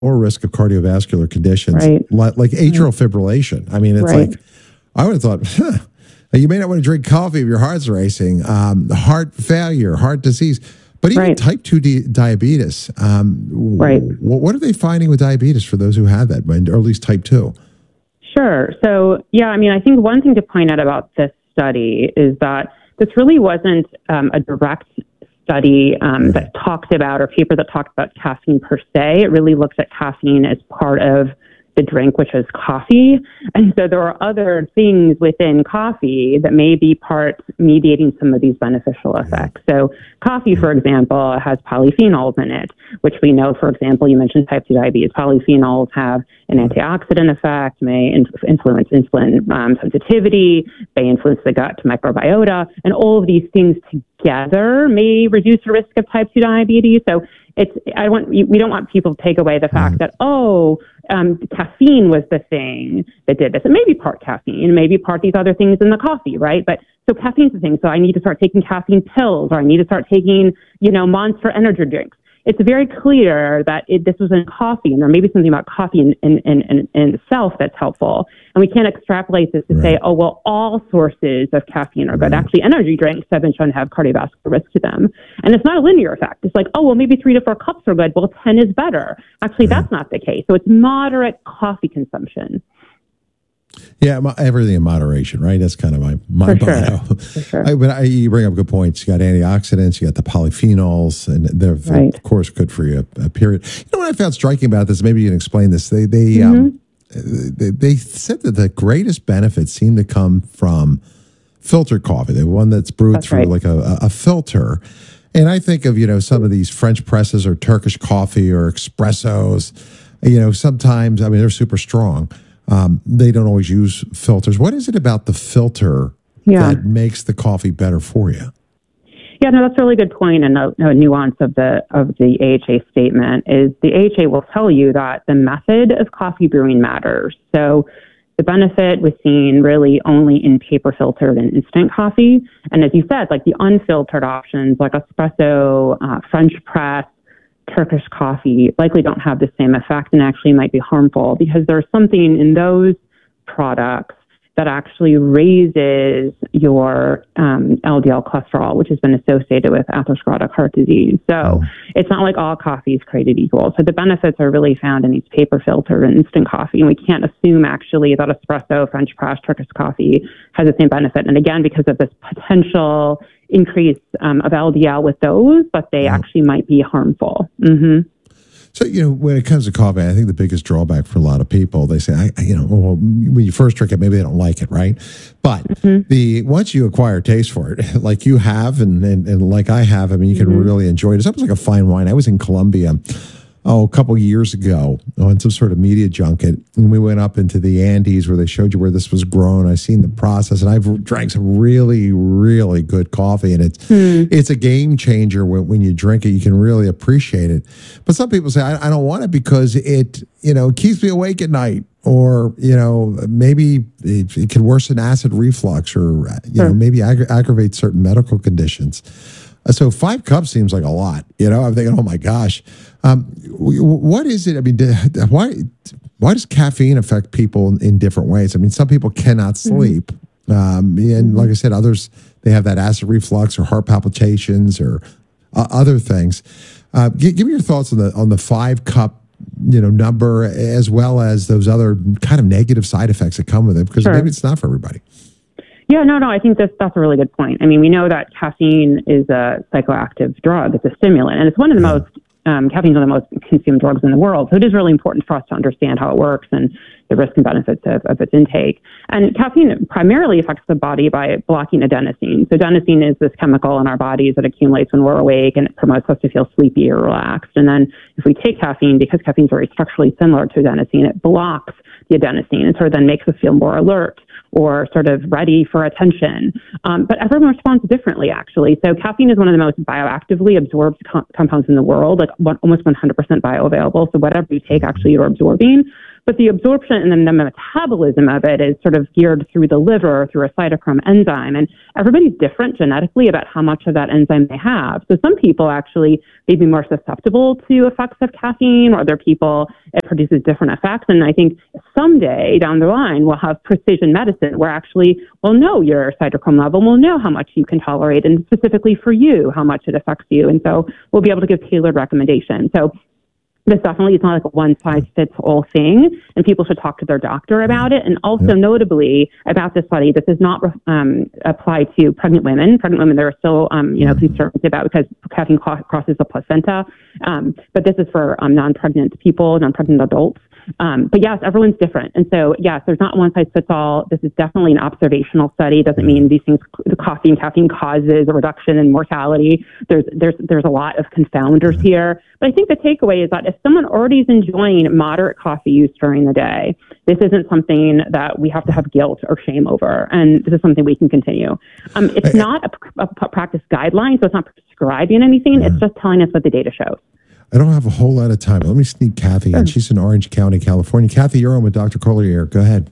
more risk of cardiovascular conditions, Right. like atrial fibrillation. I mean, it's Right. like, I would have thought, you may not want to drink coffee if your heart's racing, heart failure, heart disease, but even Right. type 2 diabetes. Right. What are they finding with diabetes for those who have that, or at least type 2? Sure. So, yeah, I mean, I think one thing to point out about this study is that this really wasn't a direct study that talked about, or paper that talked about caffeine per se. It really looks at caffeine as part of the drink, which is coffee. And so there are other things within coffee that may be part mediating some of these beneficial effects. So coffee, for example, has polyphenols in it, which we know, for example, you mentioned type 2 diabetes. Polyphenols have an antioxidant effect, may influence insulin sensitivity, may influence the gut microbiota, and all of these things together may reduce the risk of type 2 diabetes. So we don't want people to take away the fact that, caffeine was the thing that did this. It may be part caffeine, maybe part these other things in the coffee, right? But so caffeine's the thing. So I need to start taking caffeine pills, or I need to start taking, Monster energy drinks. It's very clear that this was in coffee, and there may be something about coffee in itself that's helpful. And we can't extrapolate this to say, oh, well, all sources of caffeine are good. Actually, energy drinks have been shown to have cardiovascular risk to them. And it's not a linear effect. It's like, oh, well, maybe 3 to 4 cups are good. Well, 10 is better. Actually, that's not the case. So it's moderate coffee consumption. Yeah, everything in moderation, right? That's kind of my motto. For sure. But you bring up good points. You got antioxidants, you got the polyphenols, and they're of course good for you. Period. You know what I found striking about this? Maybe you can explain this. They said that the greatest benefits seem to come from filtered coffee, the one that's brewed through like a filter. And I think of some of these French presses or Turkish coffee or espressos. Sometimes they're super strong. They don't always use filters. What is it about the filter that makes the coffee better for you? Yeah, no, that's a really good point. And a nuance of the AHA statement is the AHA will tell you that the method of coffee brewing matters. So the benefit was seen really only in paper filtered and instant coffee. And as you said, like the unfiltered options like espresso, French press, Turkish coffee likely don't have the same effect and actually might be harmful because there's something in those products that actually raises your LDL cholesterol, which has been associated with atherosclerotic heart disease. So it's not like all coffee is created equal. So the benefits are really found in these paper filtered and instant coffee. And we can't assume actually that espresso, French press, Turkish coffee has the same benefit. And again, because of this potential increase of LDL with those, but they actually might be harmful. So, when it comes to coffee, I think the biggest drawback for a lot of people, they say, when you first drink it, maybe they don't like it, right? But once you acquire a taste for it, like you have and like I have, you can really enjoy it. It's almost like a fine wine. I was in Colombia, a couple years ago on some sort of media junket, and we went up into the Andes where they showed you where this was grown. I seen the process, and I've drank some really, really good coffee, and it's a game changer when you drink it. You can really appreciate it. But some people say, I don't want it because it keeps me awake at night, or maybe it can worsen acid reflux, or maybe aggravate certain medical conditions. So 5 cups seems like a lot. I'm thinking, oh my gosh, what is it? Why does caffeine affect people in different ways? Some people cannot sleep, and like I said, others they have that acid reflux or heart palpitations or other things. Give me your thoughts on the 5 cup number, as well as those other kind of negative side effects that come with it, because maybe it's not for everybody. Yeah, no, I think that's a really good point. We know that caffeine is a psychoactive drug. It's a stimulant, and it's one of the most, caffeine is one of the most consumed drugs in the world. So it is really important for us to understand how it works and the risks and benefits of its intake. And caffeine primarily affects the body by blocking adenosine. So adenosine is this chemical in our bodies that accumulates when we're awake, and it promotes us to feel sleepy or relaxed. And then if we take caffeine, because caffeine is very structurally similar to adenosine, it blocks the adenosine and sort of then makes us feel more alert or sort of ready for attention. But everyone responds differently, actually. So caffeine is one of the most bioactively absorbed compounds in the world, like almost 100% bioavailable. So whatever you take, actually, you're absorbing. But the absorption and then the metabolism of it is sort of geared through the liver, through a cytochrome enzyme. And everybody's different genetically about how much of that enzyme they have. So some people actually may be more susceptible to effects of caffeine, or other people, it produces different effects. And I think someday down the line, we'll have precision medicine where actually we'll know your cytochrome level, we'll know how much you can tolerate, and specifically for you, how much it affects you. And so we'll be able to give tailored recommendations. So this definitely is not like a one-size-fits-all thing, and people should talk to their doctor about it. And also, notably about this study, this does not apply to pregnant women. Pregnant women, there are still, concerns about because caffeine crosses the placenta. But this is for non-pregnant people, non-pregnant adults. But yes, everyone's different. And so, yes, there's not one size fits all. This is definitely an observational study. It doesn't mean these things, the coffee and caffeine causes a reduction in mortality. There's a lot of confounders here. But I think the takeaway is that if someone already is enjoying moderate coffee use during the day, this isn't something that we have to have guilt or shame over. And this is something we can continue. It's not a practice guideline, so it's not prescribing anything. It's just telling us what the data shows. I don't have a whole lot of time. Let me sneak Kathy in. She's in Orange County, California. Kathy, you're on with Dr. Collier. Go ahead.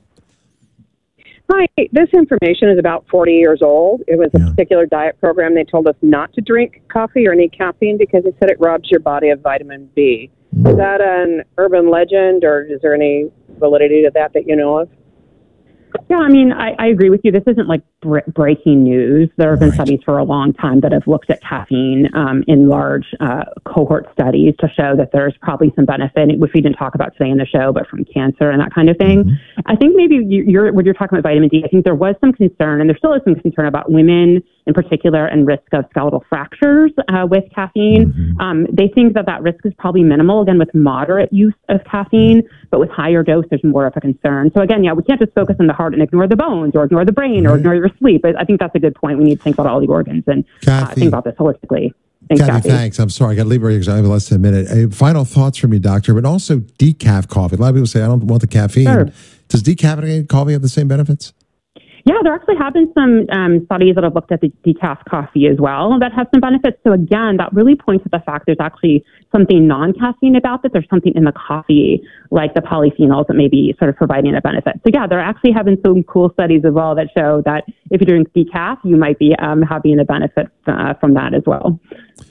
Hi, this information is about 40 years old. It was a particular diet program. They told us not to drink coffee or any caffeine because they said it robs your body of vitamin B. Is that an urban legend, or is there any validity to that you know of? Yeah, I mean, I agree with you. This isn't like breaking news. There have been studies for a long time that have looked at caffeine in large cohort studies to show that there's probably some benefit, which we didn't talk about today in the show, but from cancer and that kind of thing. I think maybe when you're talking about vitamin D, I think there was some concern, and there still is some concern about women in particular and risk of skeletal fractures with caffeine. They think that risk is probably minimal, again, with moderate use of caffeine, but with higher dose, there's more of a concern. So again, we can't just focus on the heart and ignore the bones or ignore the brain or ignore your sleep. I think that's a good point. We need to think about all the organs and think about this holistically. Thanks, Kathy. Thanks. I'm sorry. I got to leave right because I have less than a minute. Final thoughts from you, doctor, but also decaf coffee. A lot of people say, I don't want the caffeine. Sure. Does decaffeinated coffee have the same benefits? Yeah, there actually have been some studies that have looked at the decaf coffee as well that have some benefits. So again, that really points to the fact there's actually something non-caffeine about that. There's something in the coffee, like the polyphenols, that may be sort of providing a benefit. So yeah, there actually have been some cool studies as well that show that if you're doing decaf, you might be having a benefit from that as well.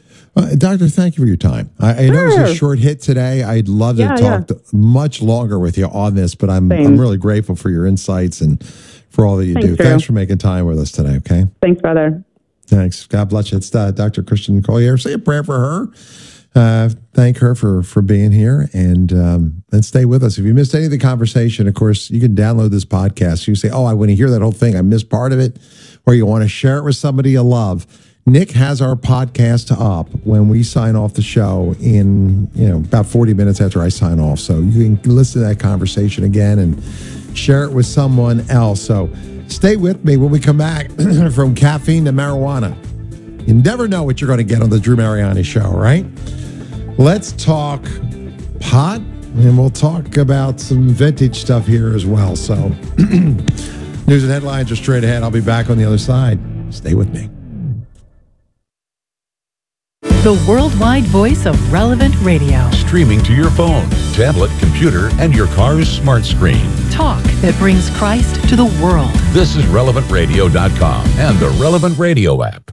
Doctor, thank you for your time. I know it's a short hit today. I'd love to talk much longer with you on this, but I'm really grateful for your insights and for all that you do. Thanks for making time with us today, okay? Thanks, brother. Thanks. God bless you. It's Dr. Christian Collier. Say a prayer for her. Thank her for being here, and stay with us. If you missed any of the conversation, of course, you can download this podcast. You say, I want to hear that whole thing. I missed part of it, or you want to share it with somebody you love. Nick has our podcast up when we sign off the show in about 40 minutes after I sign off. So you can listen to that conversation again and share it with someone else. So stay with me when we come back from caffeine to marijuana. You never know what you're going to get on the Drew Mariani Show, right? Let's talk pot, and we'll talk about some vintage stuff here as well. So news and headlines are straight ahead. I'll be back on the other side. Stay with me. The worldwide voice of Relevant Radio. Streaming to your phone, tablet, computer, and your car's smart screen. Talk that brings Christ to the world. This is RelevantRadio.com and the Relevant Radio app.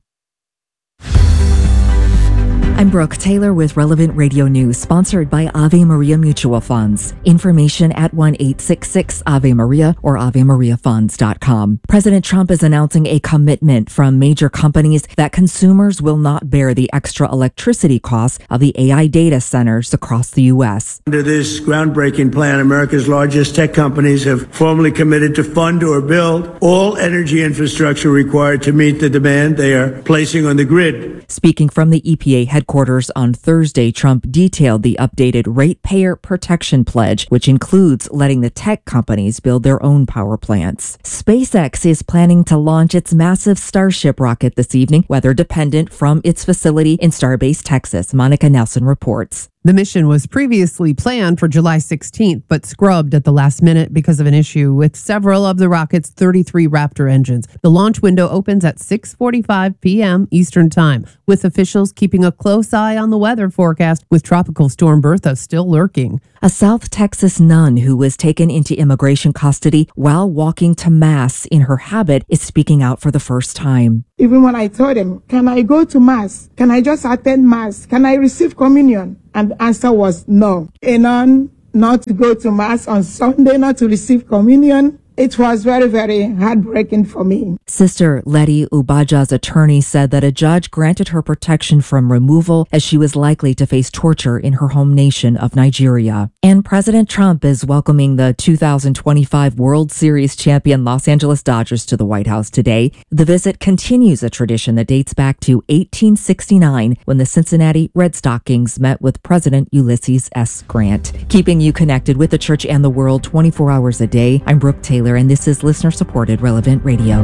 I'm Brooke Taylor with Relevant Radio News, sponsored by Ave Maria Mutual Funds. Information at 1-866-AVE-MARIA or AveMariaFunds.com. President Trump is announcing a commitment from major companies that consumers will not bear the extra electricity costs of the AI data centers across the U.S. Under this groundbreaking plan, America's largest tech companies have formally committed to fund or build all energy infrastructure required to meet the demand they are placing on the grid. Speaking from the EPA headquarters on Thursday, Trump detailed the updated Ratepayer Protection Pledge, which includes letting the tech companies build their own power plants. SpaceX is planning to launch its massive Starship rocket this evening, weather dependent, from its facility in Starbase, Texas. Monica Nelson reports. The mission was previously planned for July 16th, but scrubbed at the last minute because of an issue with several of the rocket's 33 Raptor engines. The launch window opens at 6:45 p.m. Eastern Time, with officials keeping a close eye on the weather forecast, with Tropical Storm Bertha still lurking. A South Texas nun who was taken into immigration custody while walking to Mass in her habit is speaking out for the first time. Even when I told him, can I go to Mass? Can I just attend Mass? Can I receive communion? And the answer was no. A nun not to go to Mass on Sunday, not to receive communion. It was very, very heartbreaking for me. Sister Letty Ubaja's attorney said that a judge granted her protection from removal as she was likely to face torture in her home nation of Nigeria. And President Trump is welcoming the 2025 World Series champion Los Angeles Dodgers to the White House today. The visit continues a tradition that dates back to 1869 when the Cincinnati Red Stockings met with President Ulysses S. Grant. Keeping you connected with the church and the world 24 hours a day, I'm Brooke Taylor, and this is listener-supported Relevant Radio.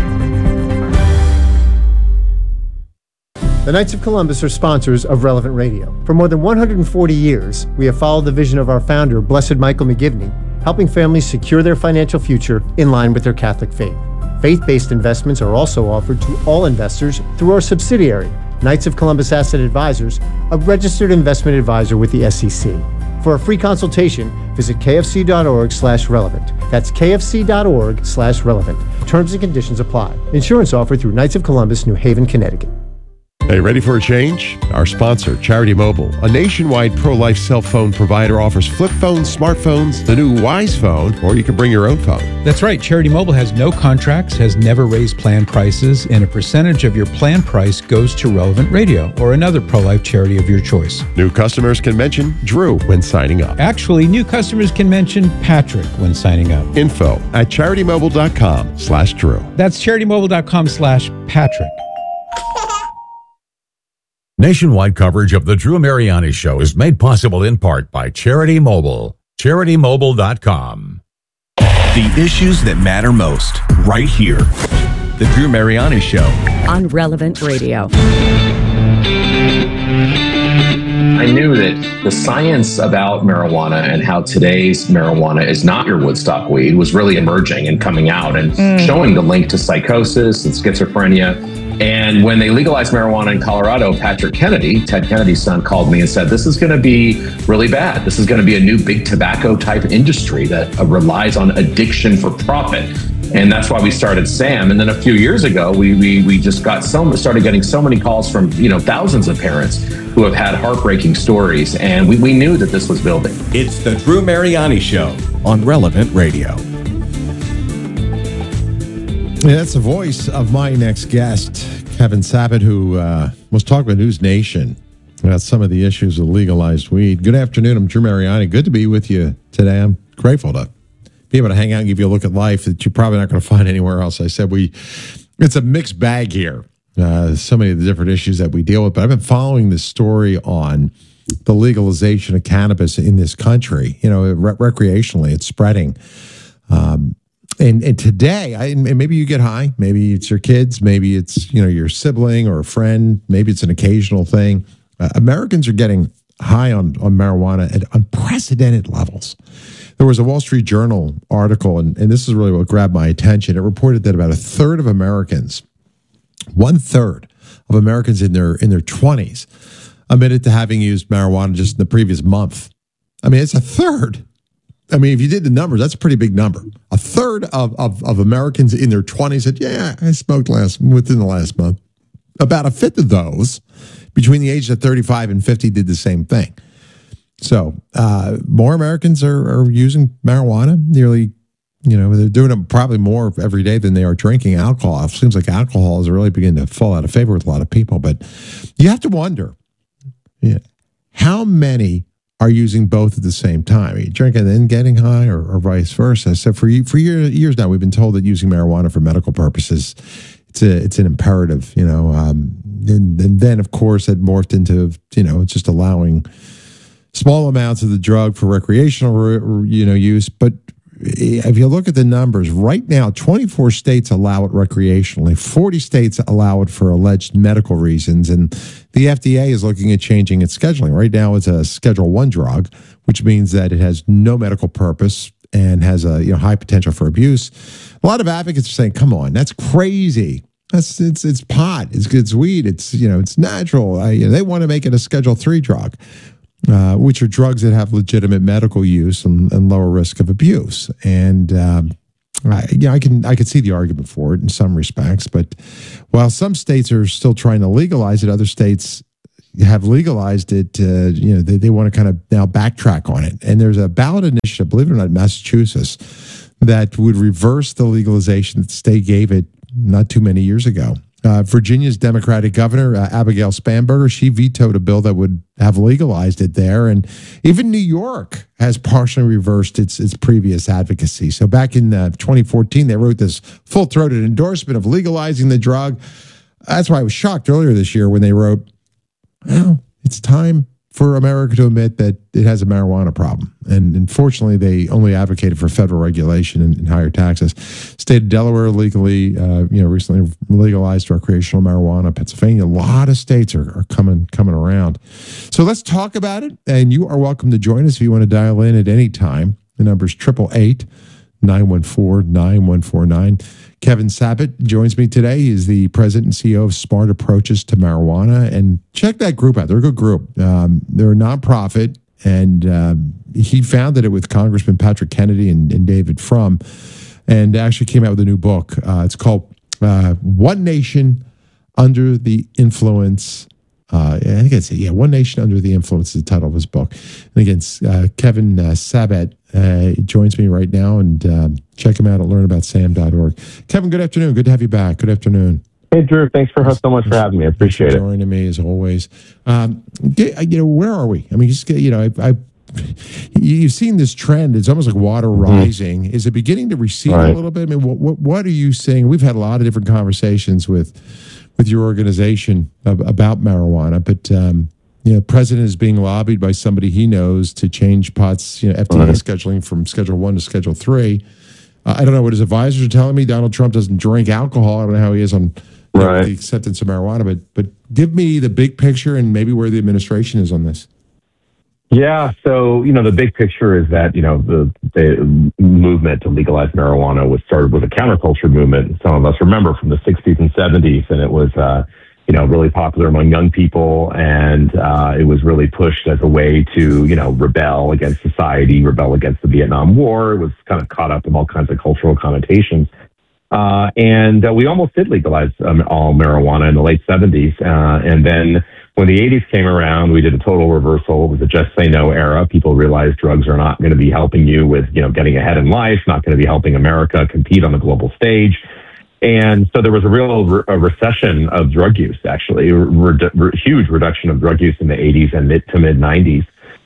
The Knights of Columbus are sponsors of Relevant Radio. For more than 140 years, we have followed the vision of our founder, Blessed Michael McGivney, helping families secure their financial future in line with their Catholic faith. Faith-based investments are also offered to all investors through our subsidiary, Knights of Columbus Asset Advisors, a registered investment advisor with the SEC. For a free consultation, visit kfc.org/relevant. That's kfc.org/relevant. Terms and conditions apply. Insurance offered through Knights of Columbus, New Haven, Connecticut. Hey, ready for a change? Our sponsor, Charity Mobile, a nationwide pro-life cell phone provider, offers flip phones, smartphones, the new Wise phone, or you can bring your own phone. That's right. Charity Mobile has no contracts, has never raised plan prices, and a percentage of your plan price goes to Relevant Radio or another pro-life charity of your choice. New customers can mention Drew when signing up. Actually, new customers can mention Patrick when signing up. Info at CharityMobile.com/Drew. That's CharityMobile.com/Patrick. Nationwide coverage of The Drew Mariani Show is made possible in part by Charity Mobile. CharityMobile.com. The issues that matter most, right here. The Drew Mariani Show. On Relevant Radio. I knew that the science about marijuana and how today's marijuana is not your Woodstock weed was really emerging and coming out and showing the link to psychosis and schizophrenia. And when they legalized marijuana in Colorado, Patrick Kennedy, Ted Kennedy's son, called me and said, this is going to be really bad. This is going to be a new big tobacco type industry that relies on addiction for profit. And that's why we started SAM. And then a few years ago, we just started getting so many calls from, thousands of parents who have had heartbreaking stories. And we knew that this was building. It's the Drew Mariani Show on Relevant Radio. Yeah, that's the voice of my next guest, Kevin Sabat, who was talking with News Nation about some of the issues of legalized weed. Good afternoon. I'm Drew Mariani. Good to be with you today. I'm grateful to be able to hang out and give you a look at life that you're probably not going to find anywhere else. I said it's a mixed bag here. So many of the different issues that we deal with. But I've been following this story on the legalization of cannabis in this country. Recreationally, it's spreading. And today, and maybe you get high, maybe it's your kids, maybe it's your sibling or a friend, maybe it's an occasional thing. Americans are getting high on marijuana at unprecedented levels. There was a Wall Street Journal article, and this is really what grabbed my attention. It reported that about 1/3 of Americans, 1/3 of Americans in their 20s, admitted to having used marijuana just in the previous month. I mean, it's 1/3. I mean, if you did the numbers, that's a pretty big number. 1/3 of Americans in their 20s said, yeah, I smoked within the last month. About 1/5 of those between the ages of 35 and 50 did the same thing. So more Americans are using marijuana. Nearly, they're doing it probably more every day than they are drinking alcohol. It seems like alcohol is really beginning to fall out of favor with a lot of people. But you have to wonder, how many are using both at the same time? Are you drinking and then getting high, or vice versa? So for years now, we've been told that using marijuana for medical purposes, it's an imperative, and then of course it morphed into, just allowing small amounts of the drug for recreational, use. But if you look at the numbers, right now, 24 states allow it recreationally, 40 states allow it for alleged medical reasons, and the FDA is looking at changing its scheduling. Right now, it's a Schedule 1 drug, which means that it has no medical purpose and has a high potential for abuse. A lot of advocates are saying, "Come on, that's crazy. It's pot. It's weed. It's natural." They want to make it a Schedule 3 drug, which are drugs that have legitimate medical use and lower risk of abuse. And I can see the argument for it in some respects. But while some states are still trying to legalize it, other states have legalized it. They want to kind of now backtrack on it. And there's a ballot initiative, believe it or not, in Massachusetts, that would reverse the legalization that the state gave it not too many years ago. Virginia's Democratic governor, Abigail Spanberger, she vetoed a bill that would have legalized it there. And even New York has partially reversed its previous advocacy. So back in 2014, they wrote this full-throated endorsement of legalizing the drug. That's why I was shocked earlier this year when they wrote, "Well, it's time for America to admit that it has a marijuana problem." And unfortunately, they only advocated for federal regulation and higher taxes. State of Delaware recently legalized recreational marijuana. Pennsylvania, a lot of states are coming around. So let's talk about it. And you are welcome to join us if you want to dial in at any time. The number is 888-914-9149. Kevin Sabat joins me today. He's the president and CEO of Smart Approaches to Marijuana. And check that group out. They're a good group. They're a nonprofit, and he founded it with Congressman Patrick Kennedy and David Frum, and actually came out with a new book. It's called One Nation Under the Influence. I think it's One Nation Under the Influence is the title of his book. And again, Kevin Sabat joins me right now, and check him out at learnaboutsam.org. Kevin, good afternoon. Good to have you back. Good afternoon. Hey, Drew. Thanks so much for having me. I appreciate it. Joining me as always. Where are we? I mean, you've seen this trend. It's almost like water rising. Is it beginning to recede a little bit? I mean, what are you seeing? We've had a lot of different conversations with your organization about marijuana, but the president is being lobbied by somebody he knows to change pot's FDA scheduling from Schedule 1 to Schedule 3. I don't know what his advisors are telling me. Donald Trump doesn't drink alcohol. I don't know how he is on the acceptance of marijuana, but give me the big picture and maybe where the administration is on this. Yeah, so the big picture is that the movement to legalize marijuana was started with a counterculture movement. Some of us remember from the 60s and 70s, and it was really popular among young people, and it was really pushed as a way to rebel against society, rebel against the Vietnam War. It was kind of caught up in all kinds of cultural connotations, and we almost did legalize all marijuana in the late 70s, and then when the 80s came around, we did a total reversal. It was a just say no era. People realized drugs are not going to be helping you with, getting ahead in life, not going to be helping America compete on the global stage. And so there was a real recession of drug use, actually, huge reduction of drug use in the 80s and mid 90s.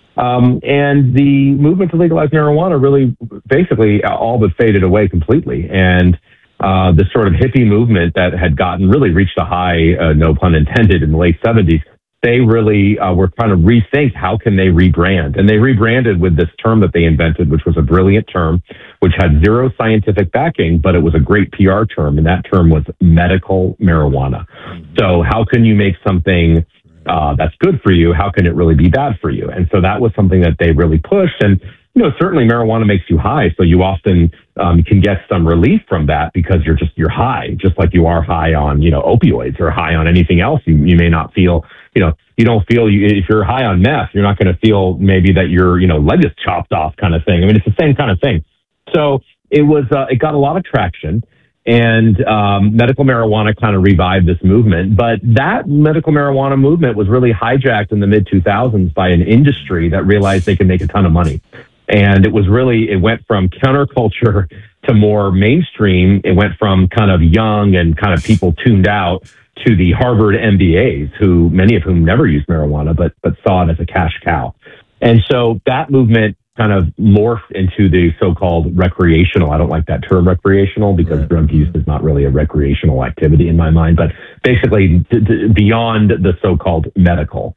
And the movement to legalize marijuana really basically all but faded away completely. And this sort of hippie movement that had really reached a high, no pun intended, in the late 70s, they really were trying to rethink how can they rebrand. And they rebranded with this term that they invented, which was a brilliant term, which had zero scientific backing, but it was a great PR term. And that term was medical marijuana. So how can you make something that's good for you? How can it really be bad for you? And so that was something that they really pushed. And certainly marijuana makes you high, so you often can get some relief from that because you're high, just like you are high on opioids or high on anything else. You may not feel you don't feel if you're high on meth, you're not going to feel maybe that your leg is chopped off kind of thing. I mean, it's the same kind of thing. So it got a lot of traction, and medical marijuana kind of revived this movement. But that medical marijuana movement was really hijacked in the mid 2000s by an industry that realized they could make a ton of money. And it went from counterculture to more mainstream. It went from kind of young and kind of people tuned out to the Harvard MBAs, many of whom never used marijuana, but saw it as a cash cow. And so that movement kind of morphed into the so-called recreational. I don't like that term recreational because drug use is not really a recreational activity in my mind, but basically beyond the so-called medical.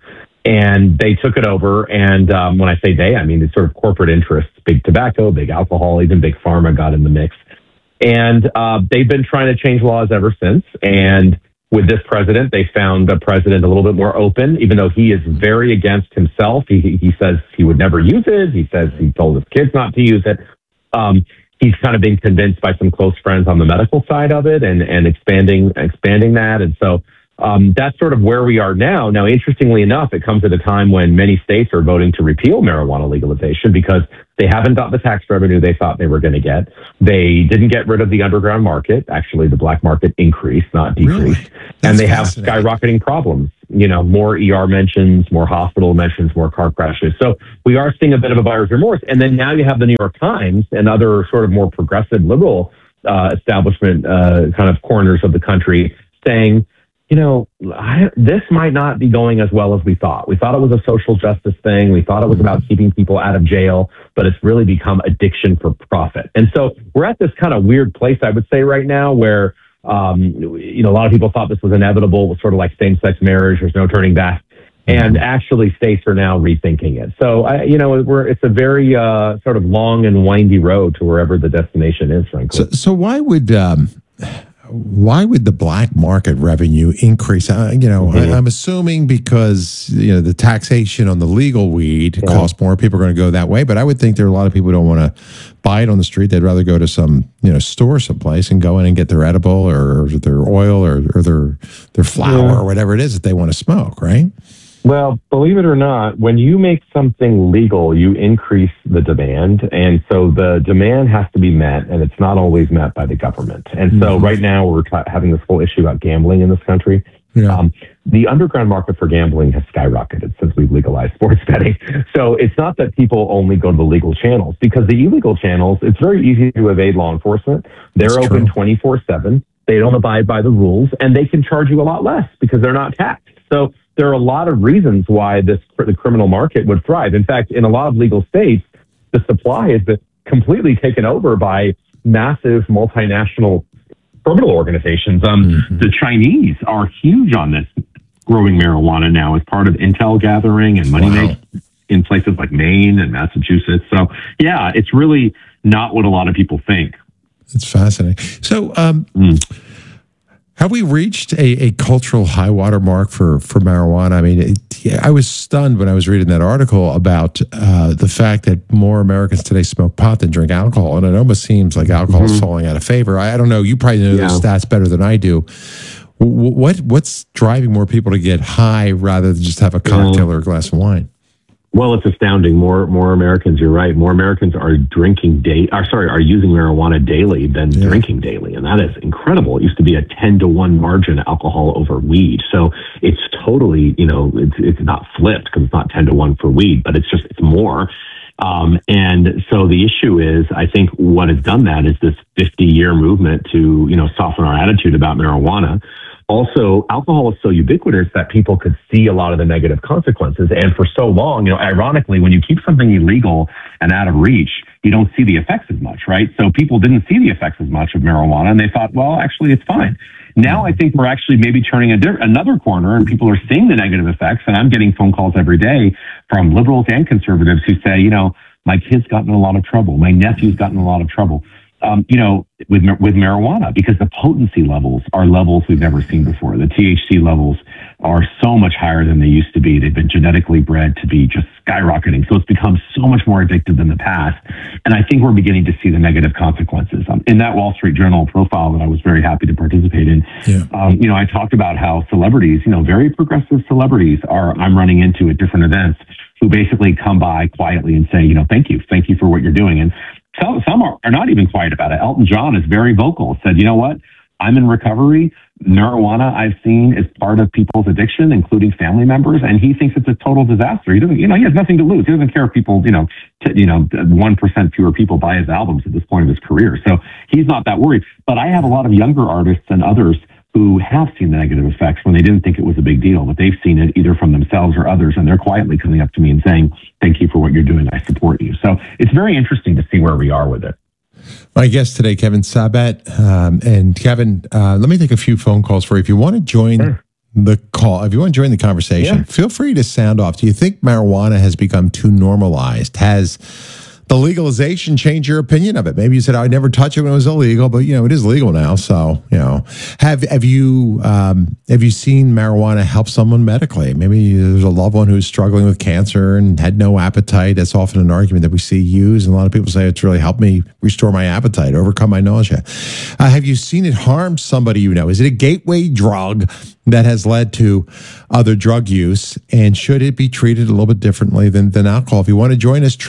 And they took it over. And when I say they, I mean the sort of corporate interests, big tobacco, big alcohol, even big pharma got in the mix. And they've been trying to change laws ever since. And with this president, they found the president a little bit more open, even though he is very against himself. He says he would never use it. He says he told his kids not to use it. He's kind of been convinced by some close friends on the medical side of it and expanding that. And so that's sort of where we are now. Now, interestingly enough, it comes at a time when many states are voting to repeal marijuana legalization because they haven't got the tax revenue they thought they were going to get. They didn't get rid of the underground market. Actually, the black market increased, not decreased. Really? And they have skyrocketing problems. You know, more ER mentions, more hospital mentions, more car crashes. So we are seeing a bit of a buyer's remorse. And then now you have the New York Times and other sort of more progressive liberal establishment kind of corners of the country saying, you know, this might not be going as well as we thought. We thought it was a social justice thing. We thought it was about keeping people out of jail, but it's really become addiction for profit. And so we're at this kind of weird place, I would say, right now where, you know, a lot of people thought this was inevitable. It was sort of like same-sex marriage. There's no turning back. And actually states are now rethinking it. So, you know, it's a very sort of long and windy road to wherever the destination is, frankly. So why would the black market revenue increase? You know, I'm assuming because, you know, the taxation on the legal weed costs more. People are going to go that way. But I would think there are a lot of people who don't want to buy it on the street. They'd rather go to some, you know, store someplace and go in and get their edible or their oil or their flour or whatever it is that they want to smoke, right? Well, believe it or not, when you make something legal, you increase the demand. And so the demand has to be met, and it's not always met by the government. And so right now we're having this whole issue about gambling in this country. Yeah. The underground market for gambling has skyrocketed since we've legalized sports betting. So it's not that people only go to the legal channels, because the illegal channels, it's very easy to evade law enforcement. They're open 24/7. They don't abide by the rules, and they can charge you a lot less because they're not taxed. So there are a lot of reasons why the criminal market would thrive. In fact, in a lot of legal states, the supply has been completely taken over by massive multinational criminal organizations. The Chinese are huge on this, growing marijuana now as part of intel gathering and money making in places like Maine and Massachusetts. So, yeah, it's really not what a lot of people think. It's fascinating. So, have we reached a cultural high water mark for marijuana? I mean, I was stunned when I was reading that article about the fact that more Americans today smoke pot than drink alcohol. And it almost seems like alcohol is falling out of favor. I don't know. You probably know those stats better than I do. What's driving more people to get high rather than just have a cocktail or a glass of wine? Well, it's astounding. More Americans, you're right. More Americans are are using marijuana daily than drinking daily. And that is incredible. It used to be a 10-to-1 margin alcohol over weed. So it's totally, you know, it's not flipped because it's not 10-to-1 for weed, but it's more. And so the issue is, I think what has done that is this 50-year movement to, you know, soften our attitude about marijuana. Also, alcohol is so ubiquitous that people could see a lot of the negative consequences. And for so long, you know, ironically, when you keep something illegal and out of reach, you don't see the effects as much, right? So people didn't see the effects as much of marijuana, and they thought, well, actually, it's fine. Now I think we're actually maybe turning another corner, and people are seeing the negative effects. And I'm getting phone calls every day from liberals and conservatives who say, you know, my kid's gotten in a lot of trouble. My nephew's gotten in a lot of trouble. You know, with marijuana, because the potency levels are levels we've never seen before. The THC levels are so much higher than they used to be. They've been genetically bred to be just skyrocketing. So it's become so much more addictive than the past. And I think we're beginning to see the negative consequences. In that Wall Street Journal profile that I was very happy to participate in, you know, I talked about how celebrities, you know, very progressive celebrities I'm running into at different events who basically come by quietly and say, you know, thank you for what you're doing. And some are not even quiet about it. Elton John is very vocal, said, you know what? I'm in recovery. Marijuana I've seen is part of people's addiction, including family members, and he thinks it's a total disaster. He doesn't, you know, he has nothing to lose. He doesn't care if people, 1% fewer people buy his albums at this point of his career. So he's not that worried. But I have a lot of younger artists and others who have seen the negative effects when they didn't think it was a big deal, but they've seen it either from themselves or others, and they're quietly coming up to me and saying, thank you for what you're doing. I support you. So it's very interesting to see where we are with it. My guest today, Kevin Sabet. And Kevin, let me take a few phone calls for you. If you want to join the call. If you want to join the conversation, feel free to sound off. Do you think marijuana has become too normalized? Has the legalization changed your opinion of it? Maybe you said, I'd never touch it when it was illegal, but it is legal now. So, have you seen marijuana help someone medically? Maybe there's a loved one who's struggling with cancer and had no appetite. That's often an argument that we see used. And a lot of people say it's really helped me restore my appetite, overcome my nausea. Have you seen it harm somebody you know? Is it a gateway drug that has led to other drug use? And should it be treated a little bit differently than alcohol? If you want to join us,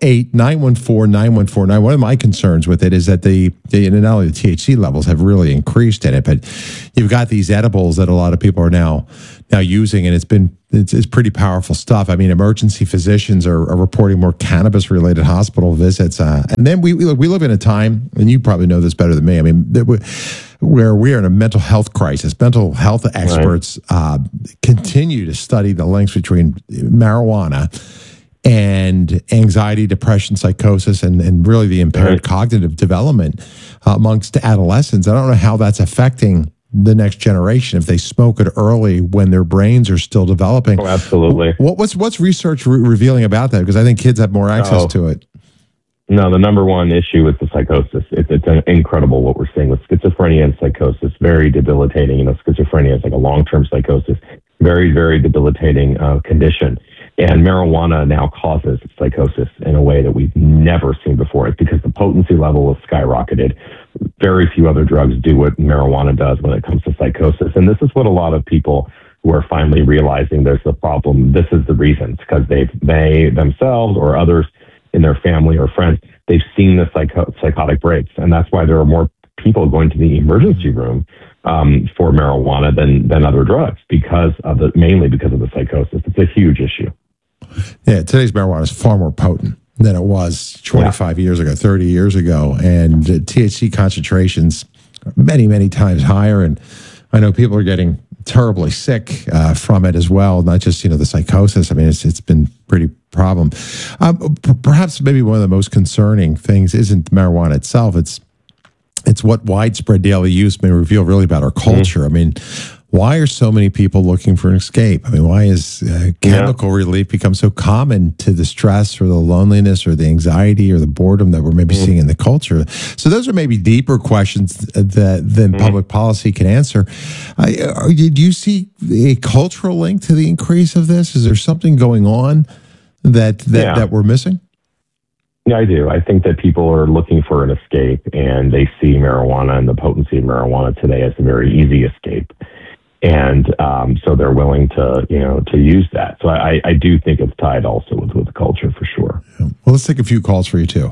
888-914-9149. One of my concerns with it is that not only the THC levels have really increased in it, but you've got these edibles that a lot of people are now using, and it's pretty powerful stuff. I mean, emergency physicians are reporting more cannabis-related hospital visits. And then we live in a time, and you probably know this better than me, I mean, where we are in a mental health crisis. Mental health experts continue to study the links between marijuana and anxiety, depression, psychosis, and really the impaired cognitive development amongst adolescents. I don't know how that's affecting the next generation if they smoke it early when their brains are still developing. Oh, absolutely. What's research revealing about that? Because I think kids have more access to it. No, the number one issue is the psychosis. It's incredible what we're seeing with schizophrenia and psychosis. Very debilitating. Schizophrenia is like a long-term psychosis. Very, very debilitating condition. And marijuana now causes psychosis in a way that we've never seen before. It's because the potency level is skyrocketed. Very few other drugs do what marijuana does when it comes to psychosis. And this is what a lot of people who are finally realizing there's a problem, this is the reason. It's because they themselves or others in their family or friends, they've seen the psychotic breaks. And that's why there are more people going to the emergency room for marijuana than other drugs mainly because of the psychosis. It's a huge issue. Yeah, today's marijuana is far more potent than it was 25 years ago, 30 years ago. And THC concentrations many, many times higher. And I know people are getting terribly sick from it as well, not just, the psychosis. I mean, it's been pretty problem. Perhaps maybe one of the most concerning things isn't marijuana itself. It's what widespread daily use may reveal really about our culture. I mean, why are so many people looking for an escape? I mean, why has chemical relief become so common to the stress or the loneliness or the anxiety or the boredom that we're maybe seeing in the culture? So those are maybe deeper questions than public policy can answer. Do you see a cultural link to the increase of this? Is there something going on that we're missing? Yeah, I do. I think that people are looking for an escape, and they see marijuana and the potency of marijuana today as a very easy escape. And so they're willing to use that. So I do think it's tied also with the culture for sure. Well, let's take a few calls for you too.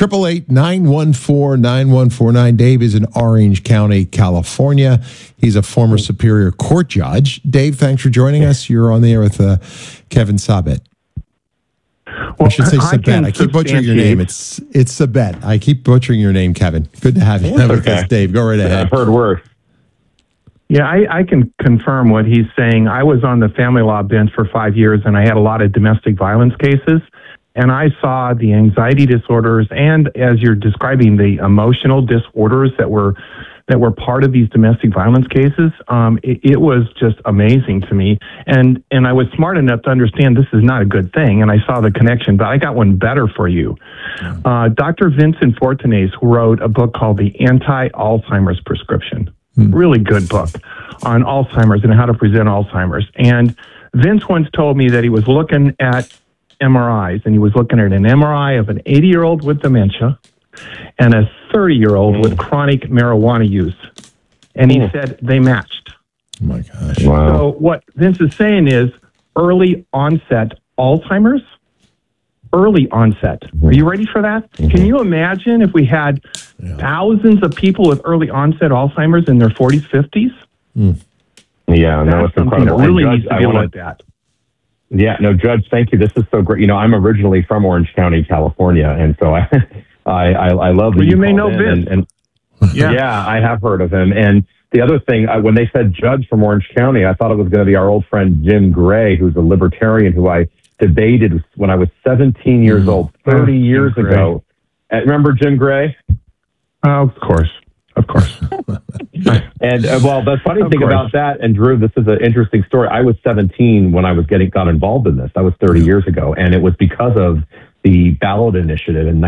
888-914-9149. Dave is in Orange County, California. He's a former Superior Court judge. Dave, thanks for joining us. You're on the air with Kevin Sabet. Well, I should say Sabet. I keep butchering your name. It's Sabet. I keep butchering your name, Kevin. Good to have you with us, Dave. Go right ahead. I've heard worse. Yeah, I can confirm what he's saying. I was on the family law bench for 5 years, and I had a lot of domestic violence cases. And I saw the anxiety disorders and, as you're describing, the emotional disorders that were part of these domestic violence cases. It was just amazing to me. And I was smart enough to understand this is not a good thing, and I saw the connection. But I got one better for you. Dr. Vincent Fortunes wrote a book called The Anti-Alzheimer's Prescription. Really good book on Alzheimer's and how to present Alzheimer's. And Vince once told me that he was looking at MRIs, and he was looking at an MRI of an 80-year-old with dementia and a 30-year-old with chronic marijuana use. And he said they matched. Oh, my gosh. Wow. So what Vince is saying is early onset Alzheimer's, early onset. Are you ready for that? Can you imagine if we had thousands of people with early onset Alzheimer's in their 40s, 50s? Yeah, no, it's incredible. That really Judge, needs to be looked at. Yeah, no, Judge, thank you. This is so great. I'm originally from Orange County, California, and so I love that you may know Vince. Yeah, I have heard of him. And the other thing, when they said judge from Orange County, I thought it was going to be our old friend Jim Gray, who's a libertarian who I debated when I was 17 years old, 30 years ago. Remember Jim Gray? Of course. And well, the funny thing course. about that, and Drew, this is an interesting story. I was 17 when I got involved in this. That was 30 years ago, and it was because of the ballot initiative in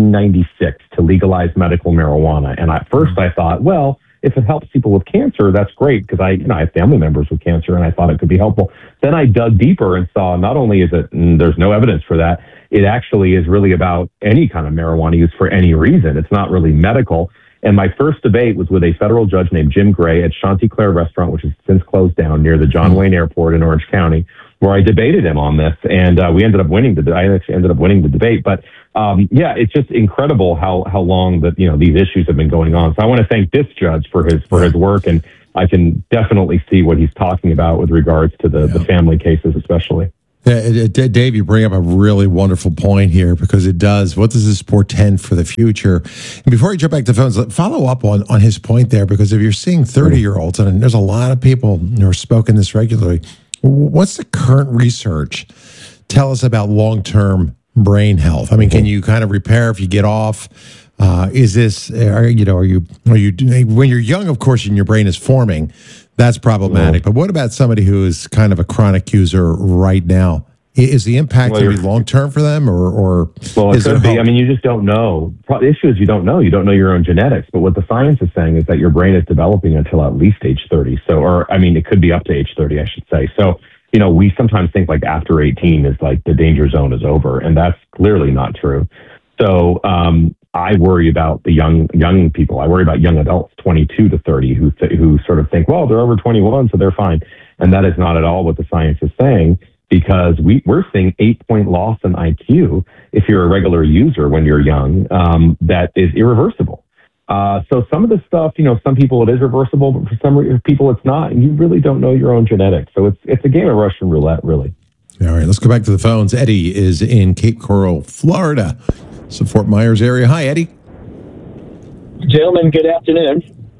1996 to legalize medical marijuana. And at first, I thought, well, if it helps people with cancer, that's great, because I have family members with cancer, and I thought it could be helpful. Then I dug deeper and saw not only is it there's no evidence for that, it actually is really about any kind of marijuana use for any reason. It's not really medical. And my first debate was with a federal judge named Jim Gray at Chanticleer Restaurant, which has since closed down near the John Wayne Airport in Orange County, where I debated him on this, and we ended up winning. I actually ended up winning the debate. But yeah, it's just incredible how long that these issues have been going on. So I want to thank this judge for his work, and I can definitely see what he's talking about with regards to the family cases, especially. Yeah, Dave, you bring up a really wonderful point here, because it does. What does this portend for the future? And before you jump back to phones, follow up on his point there, because if you're seeing 30-year-olds, and there's a lot of people who are smoking this regularly, what's the current research tell us about long-term brain health? I mean, can you kind of repair if you get off? Is this, are you when you're young, of course, and your brain is forming, that's problematic. But what about somebody who is kind of a chronic user right now? Is the impact going to be long-term for them, or well, it could be. I mean, you just don't know. The issue is you don't know. You don't know your own genetics. But what the science is saying is that your brain is developing until at least age 30. So, or I mean, it could be up to age 30, I should say. So, we sometimes think like after 18 is like the danger zone is over, and that's clearly not true. So, I worry about the young people. I worry about young adults, 22 to 30, who sort of think, well, they're over 21, so they're fine. And that is not at all what the science is saying, because we're seeing 8-point loss in IQ if you're a regular user when you're young, that is irreversible. So some of the stuff, some people it is reversible, but for some people it's not, and you really don't know your own genetics. So it's a game of Russian roulette, really. All right, let's go back to the phones. Eddie is in Cape Coral, Florida. So Fort Myers area. Hi, Eddie. Gentlemen, good afternoon.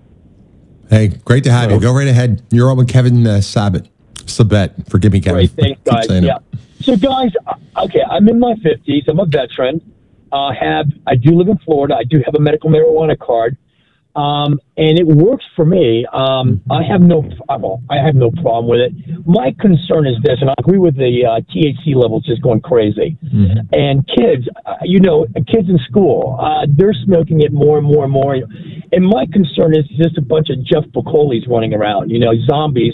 Hey, great to have you. Go right ahead. You're on with Kevin Sabet. Forgive me, Kevin. Great, thanks, guys. Yeah. So, guys, okay, I'm in my 50s. I'm a veteran. I do live in Florida. I do have a medical marijuana card, and it works for me. I have no problem with it. My concern is this, and I agree with the THC levels just going crazy. Mm-hmm. And kids, kids in school, they're smoking it more and more and more. And my concern is just a bunch of Jeff Bucolis running around, zombies.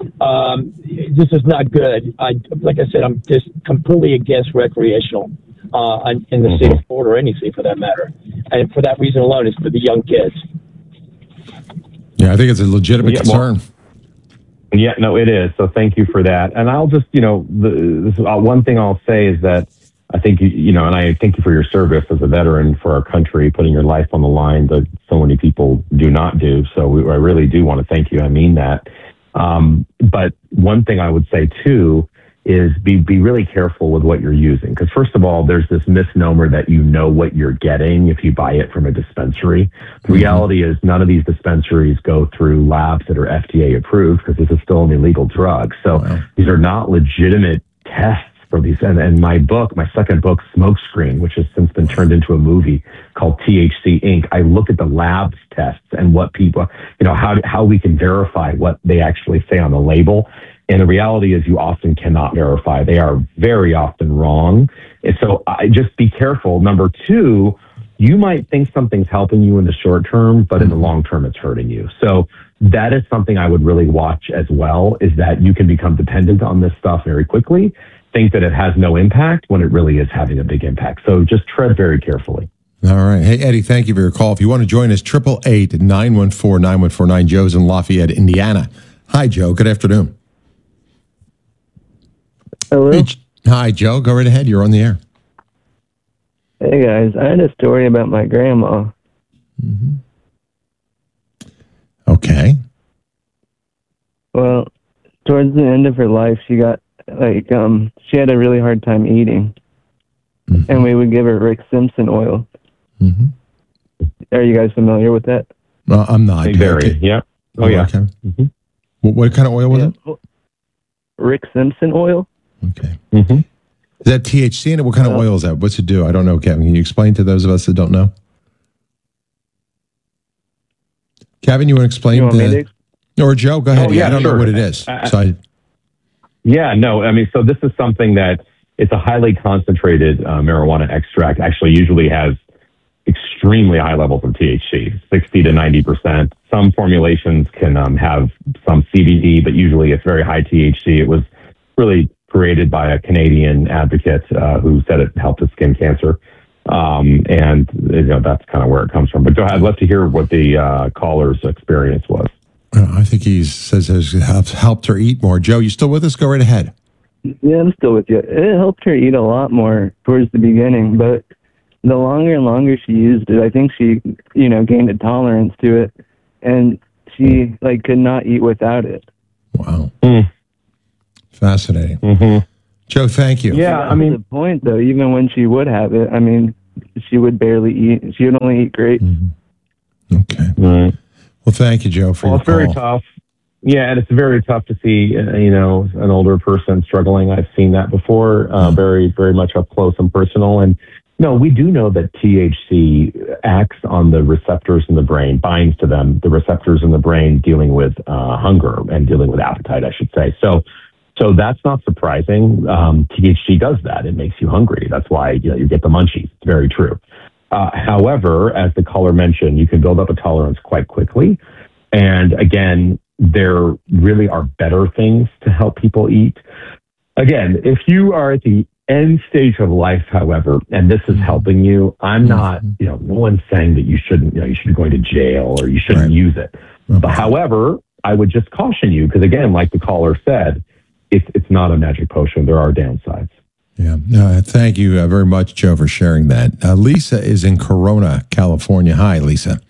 This is not good. Like I said, I'm just completely against recreational in the state of Florida, or any state for that matter. And for that reason alone, it's for the young kids. Yeah, I think it's a legitimate concern. Yeah, no, it is. So thank you for that. And I'll just, one thing I'll say is that I think, and I thank you for your service as a veteran for our country, putting your life on the line that so many people do not do. So I really do want to thank you. I mean that. But one thing I would say, too, is be really careful with what you're using. Because first of all, there's this misnomer that you know what you're getting if you buy it from a dispensary. The reality is none of these dispensaries go through labs that are FDA approved, because this is still an illegal drug. So these are not legitimate tests for these. And my second book, Smokescreen, which has since been turned into a movie called THC Inc., I look at the labs tests and what people, how we can verify what they actually say on the label. And the reality is you often cannot verify. They are very often wrong. And so just be careful. Number two, you might think something's helping you in the short term, but in the long term, it's hurting you. So that is something I would really watch as well, is that you can become dependent on this stuff very quickly, think that it has no impact when it really is having a big impact. So just tread very carefully. All right. Hey, Eddie, thank you for your call. If you want to join us, 888-914-9149. Joe's in Lafayette, Indiana. Hi, Joe. Good afternoon. Hello. Hey, hi, Joe. Go right ahead. You're on the air. Hey, guys. I had a story about my grandma. Mm-hmm. Okay. Well, towards the end of her life, she got, she had a really hard time eating. Mm-hmm. And we would give her Rick Simpson oil. Mm-hmm. Are you guys familiar with that? I'm not. Very. Yeah. Oh, yeah. Okay. Mm-hmm. What kind of oil was it? Rick Simpson oil. Okay. Mm-hmm. Is that THC in it? What kind of oil is that? What's it do? I don't know, Kevin. Can you explain to those of us that don't know? Kevin, you want to explain You want me or Joe? Go ahead. Oh, yeah, I don't sure. know what it is. Yeah, no, I mean, so this is something that it's a highly concentrated marijuana extract, actually usually has extremely high levels of THC, 60 to 90%. Some formulations can have some CBD, but usually it's very high THC. It was really created by a Canadian advocate who said it helped with skin cancer. And that's kind of where it comes from. But go ahead, I'd love to hear what the caller's experience was. I think he says it's helped her eat more. Joe, you still with us? Go right ahead. Yeah, I'm still with you. It helped her eat a lot more towards the beginning, but the longer and longer she used it, I think she, gained a tolerance to it, and she could not eat without it. Wow. Fascinating. Joe, thank you. Yeah, I mean, the point though, even when she would have it, I mean, she would barely eat. She would only eat grapes. Okay. Right. Well, thank you, Joe, for your It's very call. tough. Yeah, and it's very tough to see, an older person struggling. I've seen that before, very, very much up close and personal. And no, we do know that THC acts on the receptors in the brain, binds to them, the receptors in the brain dealing with hunger and dealing with appetite, I should say. So that's not surprising. THC does that. It makes you hungry. That's why you get the munchies. It's very true. However, as the caller mentioned, you can build up a tolerance quite quickly. And again, there really are better things to help people eat. Again, if you are at the end stage of life, however, and this is helping you, I'm not, no one's saying that you shouldn't, you should be going to jail or you shouldn't use it. But however, I would just caution you, because again, like the caller said, it's not a magic potion. There are downsides. Yeah. Thank you very much, Joe, for sharing that. Lisa is in Corona, California. Hi, Lisa.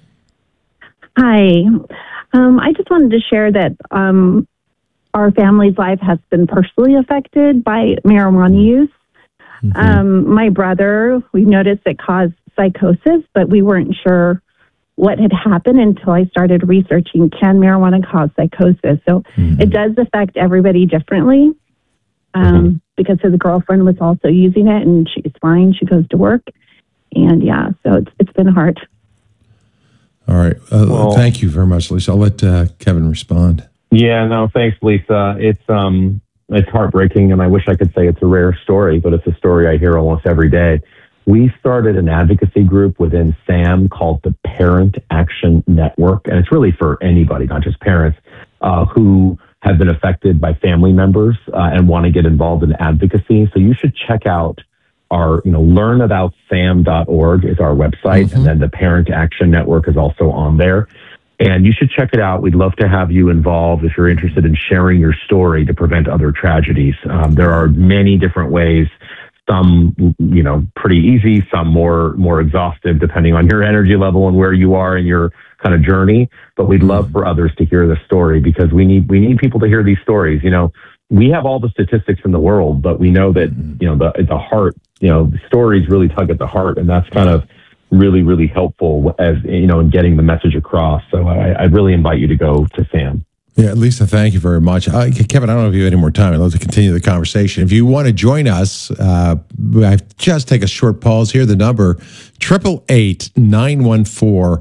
Hi. I just wanted to share that our family's life has been personally affected by marijuana use. My brother, we noticed it caused psychosis, but we weren't sure what had happened until I started researching, can marijuana cause psychosis? So it does affect everybody differently. Because his girlfriend was also using it and she's fine. She goes to work. And so it's been hard. All right. Thank you very much, Lisa. I'll let Kevin respond. Yeah, no, thanks, Lisa. It's heartbreaking, and I wish I could say it's a rare story, but it's a story I hear almost every day. We started an advocacy group within SAM called the Parent Action Network, and it's really for anybody, not just parents, who have been affected by family members and want to get involved in advocacy. So you should check out our, learnaboutsam.org is our website, and then the Parent Action Network is also on there. And you should check it out. We'd love to have you involved if you're interested in sharing your story to prevent other tragedies. There are many different ways. Some, pretty easy, some more exhaustive, depending on your energy level and where you are in your kind of journey. But we'd love for others to hear the story, because we need people to hear these stories. We have all the statistics in the world, but we know that, the heart, the stories really tug at the heart, and that's kind of really, really helpful as, in getting the message across. So I'd really invite you to go to SAM. Yeah, Lisa, thank you very much. Kevin, I don't know if you have any more time. I'd love to continue the conversation. If you want to join us, I just take a short pause here. The number, 888-914-9149,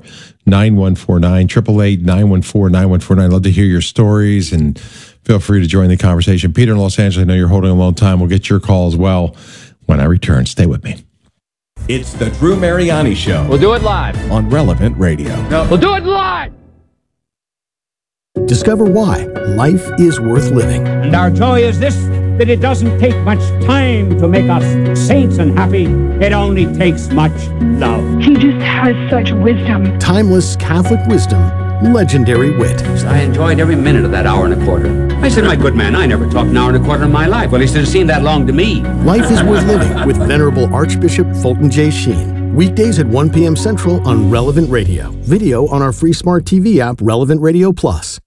888-914-9149. I'd love to hear your stories, and feel free to join the conversation. Peter in Los Angeles, I know you're holding a long time. We'll get your call as well when I return. Stay with me. It's the Drew Mariani Show. We'll do it live on Relevant Radio. No, we'll do it live. Discover why life is worth living. And our joy is this, that it doesn't take much time to make us saints and happy. It only takes much love. He just has such wisdom. Timeless Catholic wisdom, legendary wit. I enjoyed every minute of that hour and a quarter. I said, my good man, I never talked an hour and a quarter in my life. Well, at least it seemed that long to me. Life is worth living with Venerable Archbishop Fulton J. Sheen. Weekdays at 1 p.m. Central on Relevant Radio. Video on our free smart TV app, Relevant Radio Plus.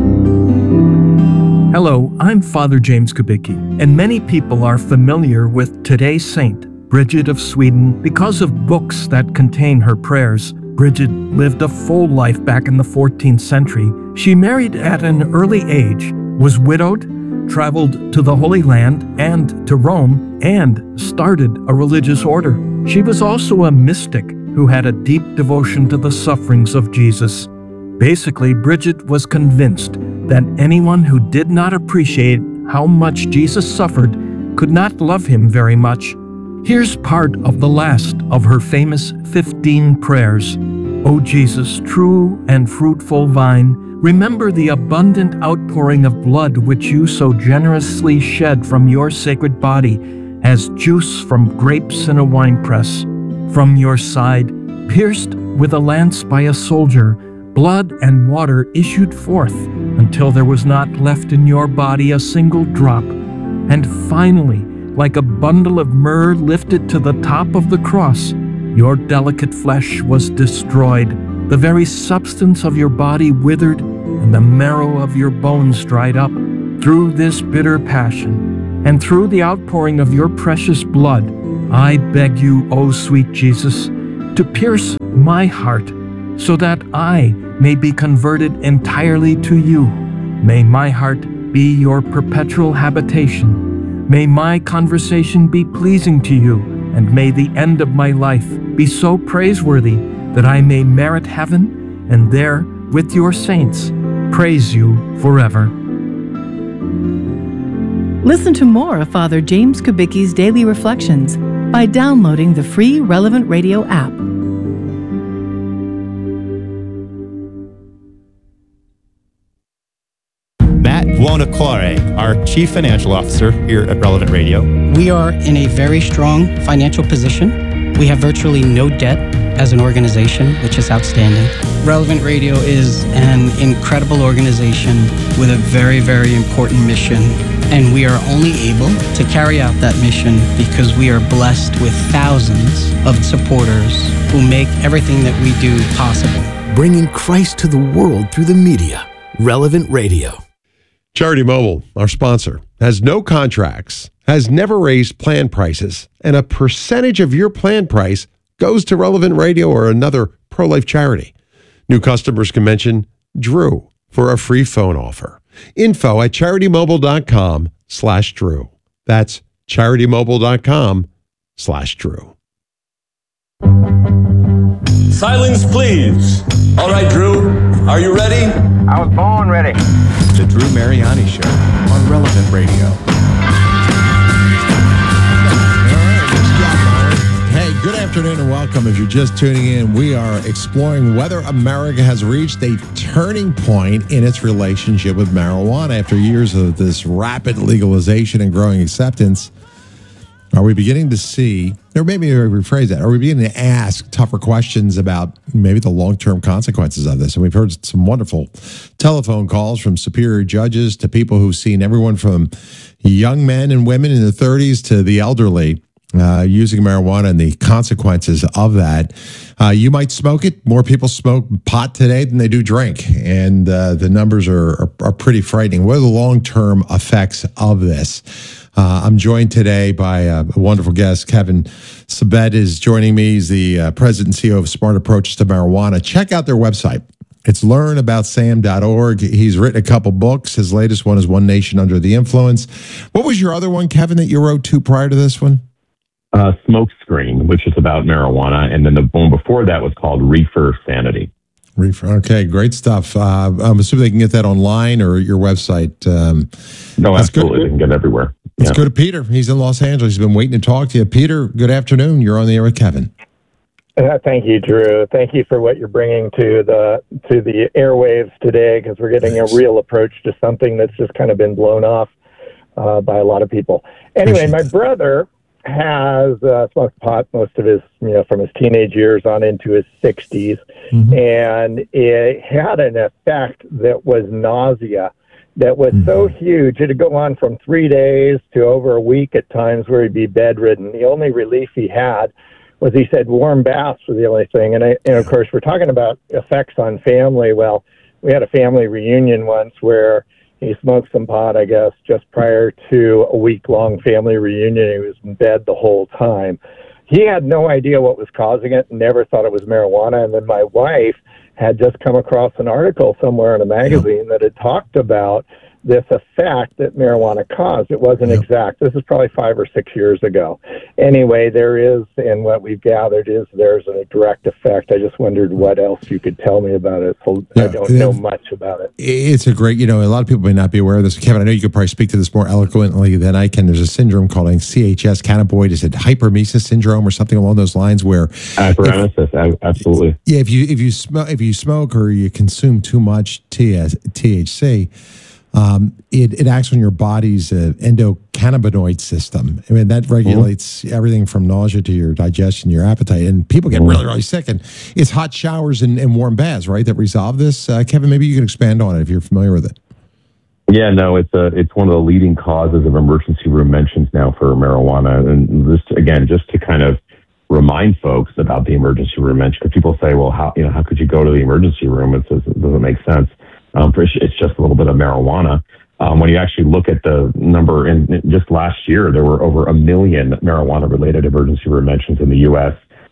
Hello, I'm Father James Kubicki, and many people are familiar with today's saint, Bridget of Sweden, because of books that contain her prayers. Bridget lived a full life back in the 14th century. She married at an early age, was widowed, traveled to the Holy Land and to Rome, and started a religious order. She was also a mystic who had a deep devotion to the sufferings of Jesus. Basically, Bridget was convinced that anyone who did not appreciate how much Jesus suffered could not love him very much. Here's part of the last of her famous 15 prayers. O Jesus, true and fruitful vine, remember the abundant outpouring of blood which you so generously shed from your sacred body as juice from grapes in a winepress. From your side, pierced with a lance by a soldier, blood and water issued forth until there was not left in your body a single drop. And finally, like a bundle of myrrh lifted to the top of the cross, your delicate flesh was destroyed, the very substance of your body withered, and the marrow of your bones dried up. Through this bitter passion, and through the outpouring of your precious blood, I beg you, O sweet Jesus, to pierce my heart, so that I may be converted entirely to you. May my heart be your perpetual habitation. May my conversation be pleasing to you, and may the end of my life be so praiseworthy that I may merit heaven, and there, with your saints, praise you forever. Listen to more of Father James Kubicki's Daily Reflections by downloading the free Relevant Radio app. Matt Buonocore, our Chief Financial Officer here at Relevant Radio. We are in a very strong financial position. We have virtually no debt as an organization, which is outstanding. Relevant Radio is an incredible organization with a very, very important mission. And we are only able to carry out that mission because we are blessed with thousands of supporters who make everything that we do possible. Bringing Christ to the world through the media. Relevant Radio. Charity Mobile, our sponsor, has no contracts, has never raised plan prices, and a percentage of your plan price goes to Relevant Radio or another pro-life charity. New customers can mention Drew for a free phone offer. Info at CharityMobile.com/Drew. That's CharityMobile.com/Drew. Silence, please. All right, Drew, are you ready? I was born ready. The Drew Mariani Show on Relevant Radio. Hey, good afternoon and welcome. If you're just tuning in, we are exploring whether America has reached a turning point in its relationship with marijuana after years of this rapid legalization and growing acceptance. Are we beginning to see, or maybe rephrase that, are we beginning to ask tougher questions about maybe the long-term consequences of this? And we've heard some wonderful telephone calls from superior judges to people who've seen everyone from young men and women in their 30s to the elderly using marijuana and the consequences of that. You might smoke it. More people smoke pot today than they do drink. And the numbers are pretty frightening. What are the long-term effects of this? I'm joined today by a wonderful guest. Kevin Sabet is joining me. He's the president and CEO of Smart Approaches to Marijuana. Check out their website. It's learnaboutsam.org. He's written a couple books. His latest one is One Nation Under the Influence. What was your other one, Kevin, that you wrote to prior to this one? Smoke Screen, which is about marijuana. And then the one before that was called Reefer Sanity. Reefer. Okay, great stuff. I'm assuming they can get that online or your website. No, absolutely. They can get it everywhere. Let's go to Peter. He's in Los Angeles. He's been waiting to talk to you. Peter, good afternoon. You're on the air with Kevin. Thank you, Drew. Thank you for what you're bringing to the airwaves today, because we're getting a real approach to something that's just kind of been blown off by a lot of people. Anyway, my brother has smoked pot most of his, from his teenage years on into his 60s, and it had an effect that was nausea. That was so huge. It'd go on from 3 days to over a week at times, where he'd be bedridden. The only relief he had was, he said, warm baths were the only thing. And of course, we're talking about effects on family. Well, we had a family reunion once where he smoked some pot, I guess, just prior to a week-long family reunion. He was in bed the whole time. He had no idea what was causing it, never thought it was marijuana. And then my wife had just come across an article somewhere in a magazine that had talked about this effect that marijuana caused. It wasn't exact. This is probably 5 or 6 years ago. Anyway, there is, and what we've gathered is there's a direct effect. I just wondered what else you could tell me about it. So I don't know much about it. It's a great, a lot of people may not be aware of this. Kevin, I know you could probably speak to this more eloquently than I can. There's a syndrome called CHS, cannabinoid. Is it hyperemesis syndrome or something along those lines where hyperemesis, absolutely. Yeah, if you smoke or you consume too much THC, it acts on your body's endocannabinoid system. I mean, that regulates everything from nausea to your digestion, your appetite, and people get really, really sick. And it's hot showers and warm baths, right, that resolve this. Kevin, maybe you can expand on it if you're familiar with it. Yeah, no, it's one of the leading causes of emergency room mentions now for marijuana. And just to kind of remind folks about the emergency room mention, because people say, well, how could you go to the emergency room? It doesn't make sense. It's just a little bit of marijuana. When you actually look at the number, in just last year, there were over 1 million marijuana-related emergency room mentions in the U.S.,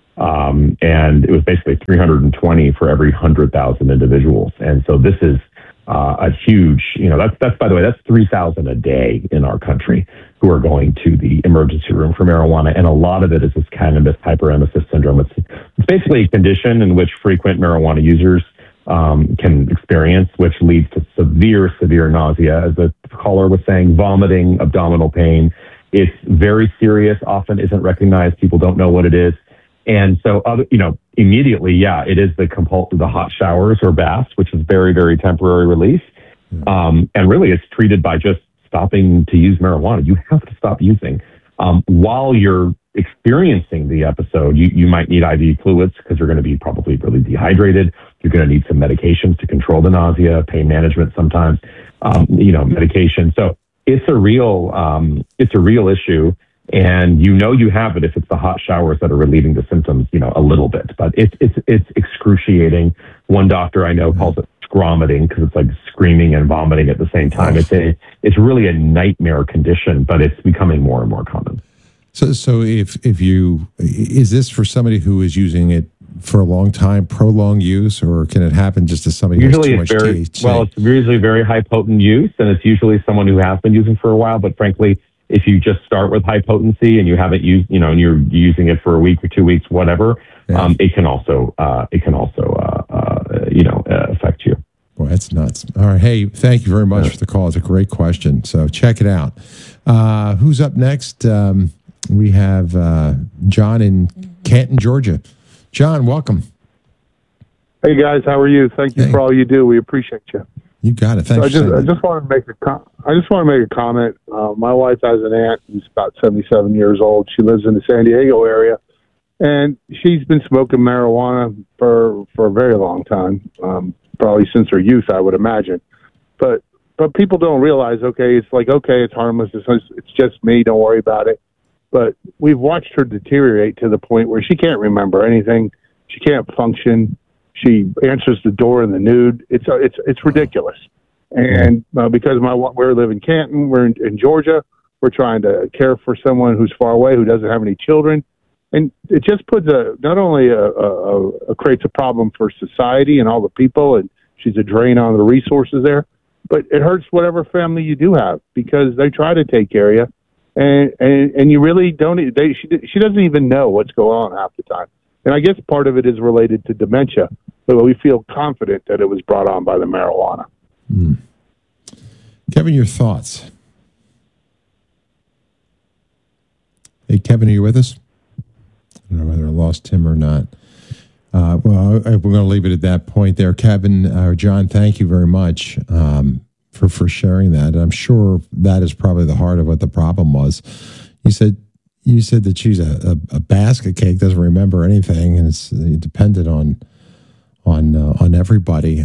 and it was basically 320 for every 100,000 individuals. And so this is a huge, that's by the way, that's 3,000 a day in our country who are going to the emergency room for marijuana, and a lot of it is this cannabis hyperemesis syndrome. It's basically a condition in which frequent marijuana users can experience, which leads to severe nausea, as the caller was saying, vomiting, abdominal pain. It's very serious, often isn't recognized. People don't know what it is. And so, immediately, it is the hot showers or baths, which is very, very temporary relief. And really, it's treated by just stopping to use marijuana. You have to stop using. While you're experiencing the episode, you might need IV fluids because you're going to be probably really dehydrated. You're going to need some medications to control the nausea, pain management sometimes, medication. So it's a real issue. And you have it if it's the hot showers that are relieving the symptoms, a little bit. But it's excruciating. One doctor I know calls it scromiting because it's like screaming and vomiting at the same time. It's really a nightmare condition, but it's becoming more and more common. So if is this for somebody who is using it for a long time, prolonged use, or can it happen just to somebody who has too much THC? It's usually very high potent use, and it's usually someone who has been using for a while. But frankly, if you just start with high potency and you haven't used, and you're using it for a week or 2 weeks, whatever, it can also affect you. Boy, that's nuts. All right. Hey, thank you very much for the call. It's a great question. So check it out. Who's up next? We have John in Canton, Georgia. John, welcome. Hey guys, how are you? Thank you for all you do. We appreciate you. You got it. Thanks. So I just wanted to make a comment. My wife has an aunt who's about 77 years old. She lives in the San Diego area, and she's been smoking marijuana for a very long time, probably since her youth, I would imagine. But people don't realize, it's harmless. It's just me. Don't worry about it. But we've watched her deteriorate to the point where she can't remember anything. She can't function. She answers the door in the nude. It's ridiculous. And because we live in Canton, we're in Georgia. We're trying to care for someone who's far away, who doesn't have any children, and it just puts not only creates a problem for society and all the people, and she's a drain on the resources there, but it hurts whatever family you do have because they try to take care of you. And you really don't. She doesn't even know what's going on half the time, and I guess part of it is related to dementia. But we feel confident that it was brought on by the marijuana. Kevin, your thoughts? Hey, Kevin, are you with us? I don't know whether I lost him or not. We're going to leave it at that point there. Kevin or John, thank you very much for sharing that. And I'm sure that is probably the heart of what the problem was. You said that she's a basket cake, doesn't remember anything, and it's dependent on everybody.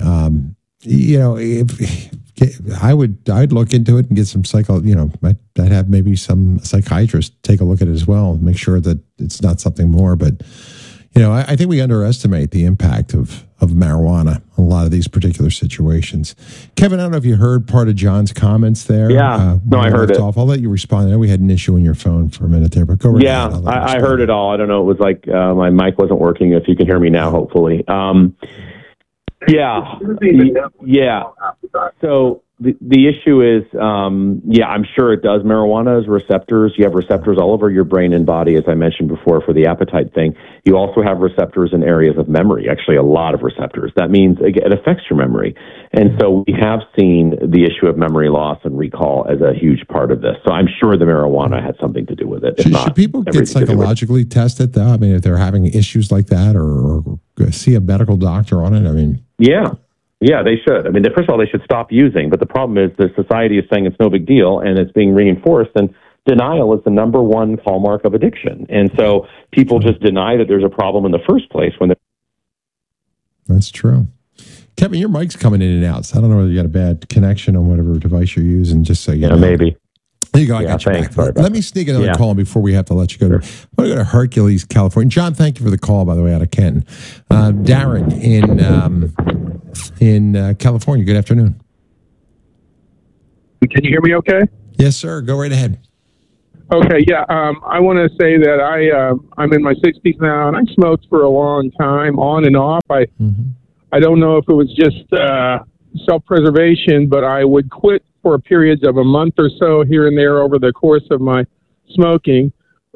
I'd look into it and get some I'd have maybe some psychiatrist take a look at it as well and make sure that it's not something more. But I think we underestimate the impact of marijuana on a lot of these particular situations. Kevin, I don't know if you heard part of John's comments there. Yeah, I heard it. I'll let you respond. I know we had an issue on your phone for a minute there, but go right ahead. Yeah, I heard it all. I don't know. It was like my mic wasn't working. If you can hear me now, hopefully. Yeah. So the issue is, I'm sure it does. Marijuana has receptors. You have receptors all over your brain and body, as I mentioned before, for the appetite thing. You also have receptors in areas of memory, actually a lot of receptors. That means it affects your memory. And so we have seen the issue of memory loss and recall as a huge part of this. So I'm sure the marijuana had something to do with it. Should people get psychologically tested, though? I mean, if they're having issues like that, or see a medical doctor on it? I mean... Yeah, they should. I mean, first of all, they should stop using. But the problem is the society is saying it's no big deal, and it's being reinforced. And denial is the number one hallmark of addiction. And so people just deny that there's a problem in the first place when That's true. Kevin, your mic's coming in and out. So I don't know whether you got a bad connection on whatever device you're using, just so you know. Maybe. There you go. I got you back. Let me sneak another call before we have to let you go. I want to go to Hercules, California. John, thank you for the call, by the way, out of Kenton. Darren in California. Good afternoon. Can you hear me okay? Yes, sir. Go right ahead. Okay, yeah. I want to say that I'm in my 60s now, and I smoked for a long time, on and off. I don't know if it was just self-preservation, but I would quit for periods of a month or so here and there over the course of my smoking.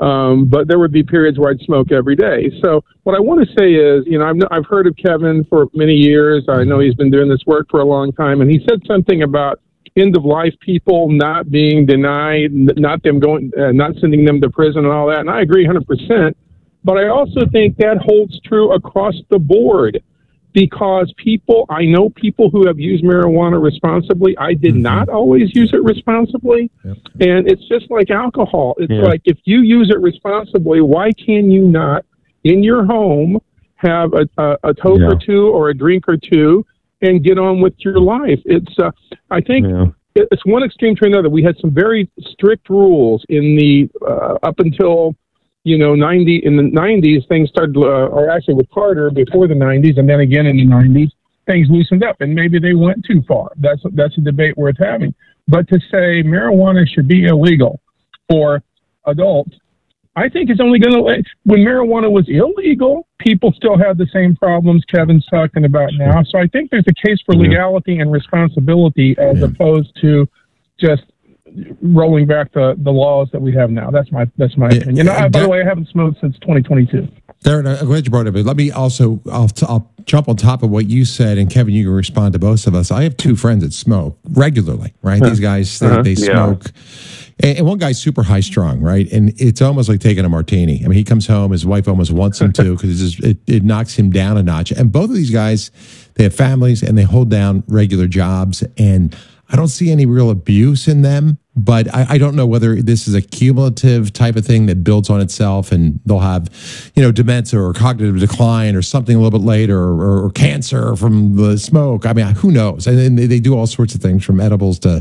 But there would be periods where I'd smoke every day. So what I want to say is, I've heard of Kevin for many years. I know he's been doing this work for a long time, and he said something about end-of-life people not being denied, not sending them to prison and all that. And I agree 100%. But I also think that holds true across the board. Because I know people who have used marijuana responsibly. I did not always use it responsibly. Yep. And it's just like alcohol. It's like, if you use it responsibly, why can you not, in your home, have a toke or two or a drink or two and get on with your life? It's, I think it's one extreme to another. We had some very strict rules in the, up until, in the 90s, things started, or actually with Carter before the 90s, and then again in the 90s, things loosened up, and maybe they went too far. That's a debate worth having. But to say marijuana should be illegal for adults, I think it's only going to, when marijuana was illegal, people still had the same problems Kevin's talking about now. So I think there's a case for legality and responsibility as opposed to just rolling back the laws that we have now. That's my opinion. By the way, I haven't smoked since 2022. Darren, I'm glad you brought it up. Let me also, I'll jump on top of what you said, and Kevin, you can respond to both of us. I have two friends that smoke regularly, right? These guys, they smoke. And one guy's super high strung, right? And it's almost like taking a martini. I mean, he comes home, his wife almost wants him to, because it knocks him down a notch. And both of these guys, they have families and they hold down regular jobs. And I don't see any real abuse in them, but I don't know whether this is a cumulative type of thing that builds on itself, and they'll have, dementia or cognitive decline or something a little bit later, or cancer from the smoke. I mean, who knows? And they do all sorts of things, from edibles to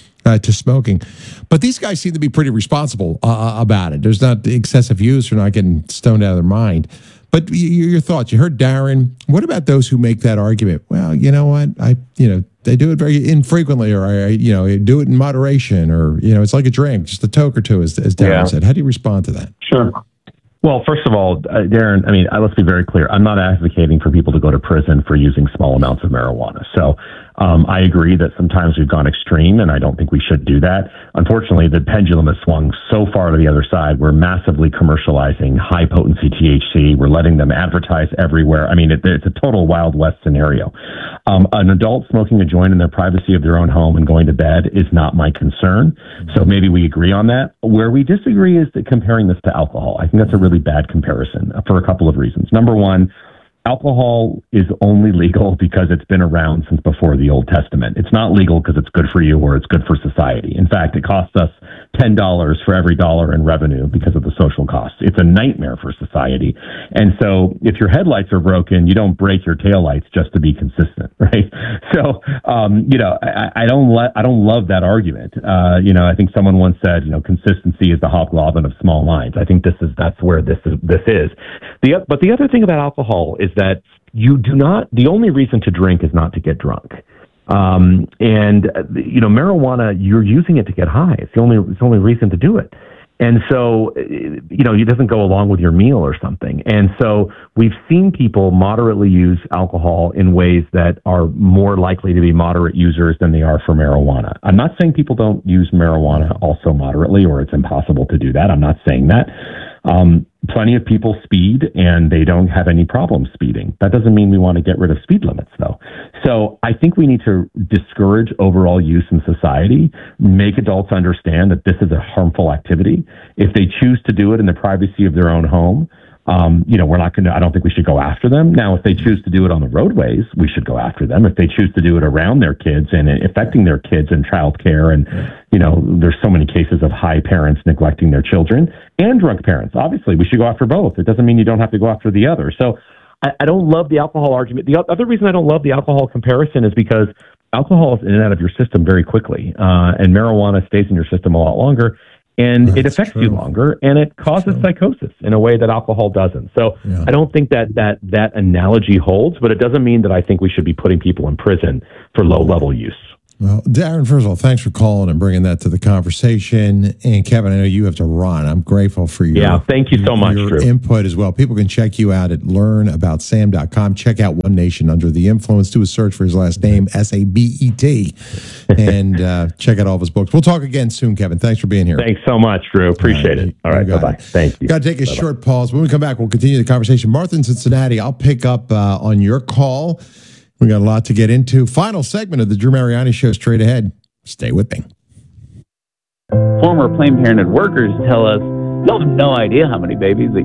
smoking. But these guys seem to be pretty responsible about it. There's not excessive use. They're not getting stoned out of their mind. But your thoughts, you heard Darren. What about those who make that argument? Well, you know what? They do it very infrequently, or do it in moderation, or, it's like a drink, just a toke or two, as Darren said. How do you respond to that? Sure. Well, first of all, Darren, let's be very clear. I'm not advocating for people to go to prison for using small amounts of marijuana. So I agree that sometimes we've gone extreme, and I don't think we should do that. Unfortunately, the pendulum has swung so far to the other side. We're massively commercializing high-potency THC. We're letting them advertise everywhere. I mean, it's a total Wild West scenario. An adult smoking a joint in the privacy of their own home and going to bed is not my concern. So maybe we agree on that. Where we disagree is that comparing this to alcohol. I think that's a really bad comparison for a couple of reasons. Number one, alcohol is only legal because it's been around since before the Old Testament. It's not legal because it's good for you or it's good for society. In fact, it costs us $10 for every dollar in revenue because of the social costs. It's a nightmare for society. And so if your headlights are broken, you don't break your taillights just to be consistent, right? So, I don't love that argument. I think someone once said, consistency is the hobgoblin of small minds. I think that's where this is. But the other thing about alcohol is that the only reason to drink is not to get drunk. Marijuana, you're using it to get high. It's the only reason to do it. And so, it doesn't go along with your meal or something. And so we've seen people moderately use alcohol in ways that are more likely to be moderate users than they are for marijuana. I'm not saying people don't use marijuana also moderately, or it's impossible to do that. I'm not saying that. Plenty of people speed and they don't have any problem speeding. That doesn't mean we want to get rid of speed limits, though. So I think we need to discourage overall use in society, make adults understand that this is a harmful activity. If they choose to do it in the privacy of their own home, we're not going to, I don't think we should go after them. Now, if they choose to do it on the roadways, we should go after them. If they choose to do it around their kids and affecting their kids in childcare, and, there's so many cases of high parents neglecting their children and drunk parents. Obviously, we should go after both. It doesn't mean you don't have to go after the other. So I don't love the alcohol argument. The other reason I don't love the alcohol comparison is because alcohol is in and out of your system very quickly, and marijuana stays in your system a lot longer. And it affects you longer, and it causes psychosis in a way that alcohol doesn't. So I don't think that analogy holds, but it doesn't mean that I think we should be putting people in prison for low-level use. Well, Darren, first of all, thanks for calling and bringing that to the conversation. And Kevin, I know you have to run. I'm grateful for your thank you so much, your Drew. input as well. People can check you out at learnaboutsam.com. Check out One Nation Under the Influence. Do a search for his last name, Sabet, and check out all of his books. We'll talk again soon, Kevin. Thanks for being here. Thanks so much, Drew. Appreciate it. All right, bye-bye. Thank you. Got to take a short pause. When we come back, we'll continue the conversation. Martha in Cincinnati, I'll pick up on your call. We got a lot to get into. Final segment of the Drew Mariani Show straight ahead. Stay with me. Former Planned Parenthood workers tell us, "You have no idea how many babies that